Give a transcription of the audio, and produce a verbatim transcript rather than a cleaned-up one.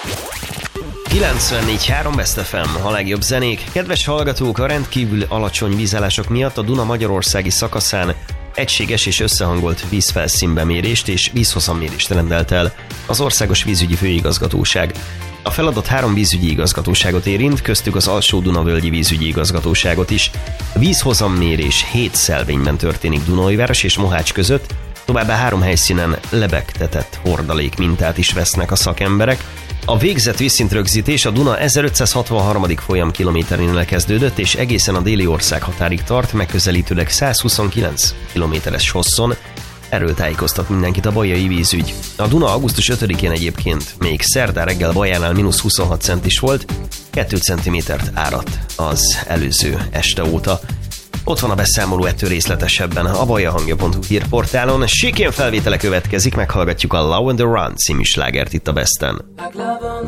kilencvennégy három Best ef em, a legjobb zenék. Kedves hallgatók, a rendkívül alacsony vízállások miatt a Duna magyarországi szakaszán egységes és összehangolt vízfelszínbemérést és vízhozammérést rendelt el az Országos Vízügyi Főigazgatóság. A feladat három vízügyi igazgatóságot érint, köztük az Alsó-Dunavölgyi Vízügyi Igazgatóságot is. A vízhozammérés hét szelvényben történik Dunaújváros és Mohács között, továbbá három helyszínen lebegtetett hordalék mintát is vesznek a szakemberek. A végzett vízszintrögzítés a Duna ezerötszázhatvanharmadik folyamkilométerénél kezdődött, és egészen a déli ország határig tart, megközelítőleg százhuszonkilenc kilométeres hosszon. Erről tájékoztat mindenkit a Bajai Vízügy. A Duna augusztus ötödikén egyébként még szerdán reggel Bajánál mínusz huszonhat centis volt, két centimétert áradt az előző este óta. Ott van a beszámoló ettől részletesebben a bajahangja pont hu hírportálon. Sikén felvétele következik, meghallgatjuk a Love on the Run című slágert itt a Besten.